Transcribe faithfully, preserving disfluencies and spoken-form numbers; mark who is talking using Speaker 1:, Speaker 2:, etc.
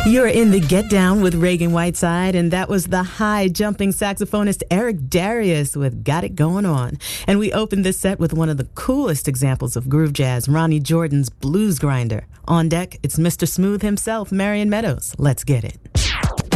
Speaker 1: You're in the Get Down with Reagan Whiteside, and that was the high-jumping saxophonist Eric Darius with Got It Going On. And we opened this set with one of the coolest examples of groove jazz, Ronnie Jordan's Blues Grinder. On deck, it's Mister Smooth himself, Marion Meadows. Let's get it.